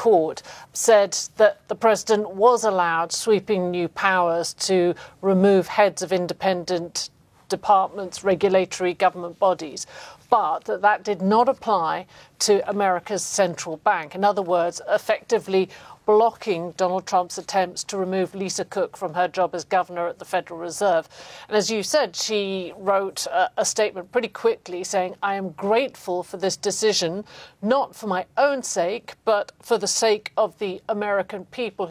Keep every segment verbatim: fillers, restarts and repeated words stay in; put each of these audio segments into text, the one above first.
Court said that the president was allowed sweeping new powers to remove heads of independent departments, regulatory government bodies, but that that did not apply to America's central bank. In other words, effectively blocking Donald Trump's attempts to remove Lisa Cook from her job as governor at the Federal Reserve. And as you said, she wrote a, a statement pretty quickly saying, "I am grateful for this decision, not for my own sake, but for the sake of the American people."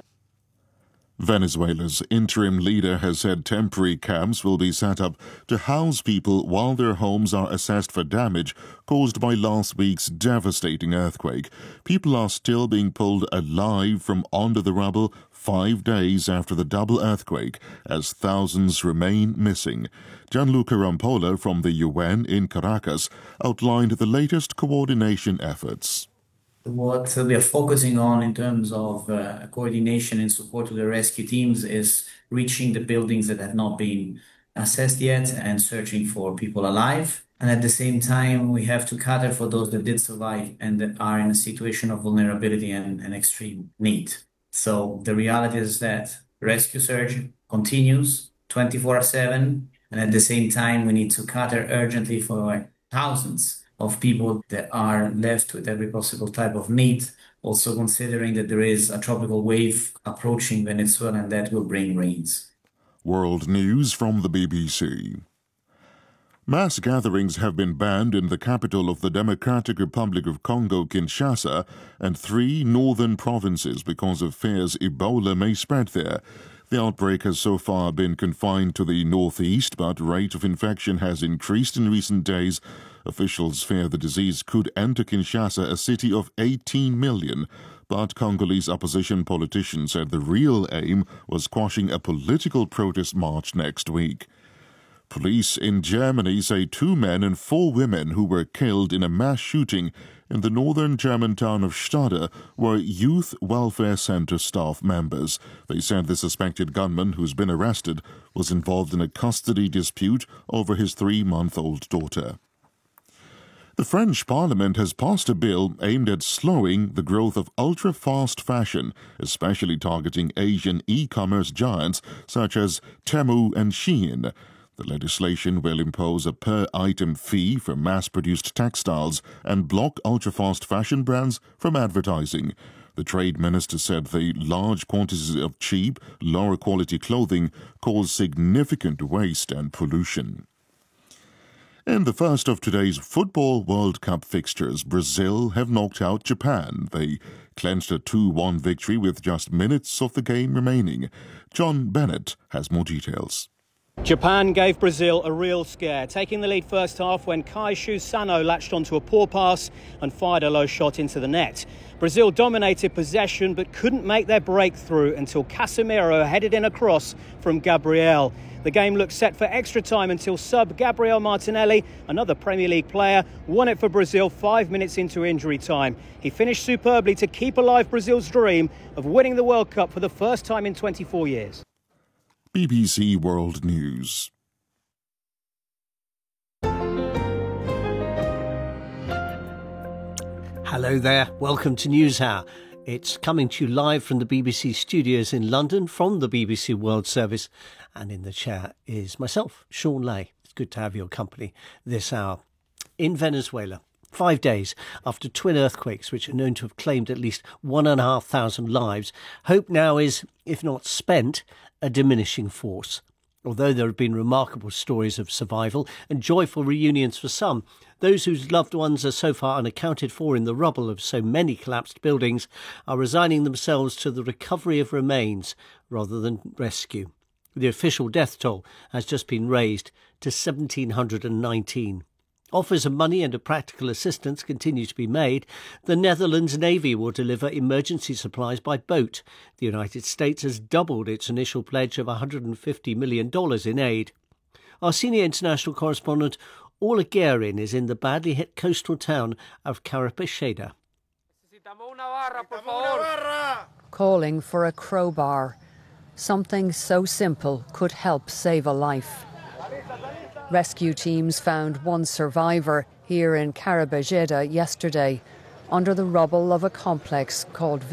Venezuela's interim leader has said temporary camps will be set up to house people while their homes are assessed for damage caused by last week's devastating earthquake. People are still being pulled alive from under the rubble five days after the double earthquake, as thousands remain missing. Gianluca Rampolla from the U N in Caracas outlined the latest coordination efforts. What we are focusing on in terms of uh, coordination and support to the rescue teams is reaching the buildings that have not been assessed yet and searching for people alive. And at the same time, we have to cater for those that did survive and that are in a situation of vulnerability and, and extreme need. So the reality is that rescue search continues twenty-four seven, and at the same time, we need to cater urgently for thousands of people that are left with every possible type of need, also considering that there is a tropical wave approaching Venezuela and that will bring rains. World News from the B B C. Mass gatherings have been banned in the capital of the Democratic Republic of Congo, Kinshasa, and three northern provinces because of fears Ebola may spread there. The outbreak has so far been confined to the northeast, but rate of infection has increased in recent days. Officials fear the disease could enter Kinshasa, a city of eighteen million. But Congolese opposition politicians said the real aim was quashing a political protest march next week. Police in Germany say two men and four women who were killed in a mass shooting in the northern German town of Stade were youth welfare center staff members. They said the suspected gunman, who's been arrested, was involved in a custody dispute over his three-month-old daughter. The French Parliament has passed a bill aimed at slowing the growth of ultra-fast fashion, especially targeting Asian e-commerce giants such as Temu and Shein. The legislation will impose a per-item fee for mass-produced textiles and block ultra-fast fashion brands from advertising. The trade minister said the large quantities of cheap, lower-quality clothing cause significant waste and pollution. In the first of today's Football World Cup fixtures, Brazil have knocked out Japan. They clinched a two one victory with just minutes of the game remaining. John Bennett has more details. Japan gave Brazil a real scare, taking the lead first half when Kaishu Sano latched onto a poor pass and fired a low shot into the net. Brazil dominated possession but couldn't make their breakthrough until Casemiro headed in a cross from Gabriel. The game looked set for extra time until sub Gabriel Martinelli, another Premier League player, won it for Brazil five minutes into injury time. He finished superbly to keep alive Brazil's dream of winning the World Cup for the first time in twenty-four years. B B C World News. Hello there, welcome to NewsHour. It's coming to you live from the B B C studios in London from the B B C World Service, and in the chair is myself, Sean Lay. It's good to have your company this hour. In Venezuela, five days after twin earthquakes which are known to have claimed at least one and a half thousand lives, hope now is, if not spent, a diminishing force. Although there have been remarkable stories of survival and joyful reunions for some, those whose loved ones are so far unaccounted for in the rubble of so many collapsed buildings are resigning themselves to the recovery of remains rather than rescue. The official death toll has just been raised to one thousand seven hundred nineteen. Offers of money and of practical assistance continue to be made. The Netherlands Navy will deliver emergency supplies by boat. The United States has doubled its initial pledge of one hundred fifty million dollars in aid. Our senior international correspondent, Orla Guerin, is in the badly hit coastal town of Carapecheda. Calling for a crowbar. Something so simple could help save a life. Rescue teams found one survivor here in Carapecheda yesterday under the rubble of a complex called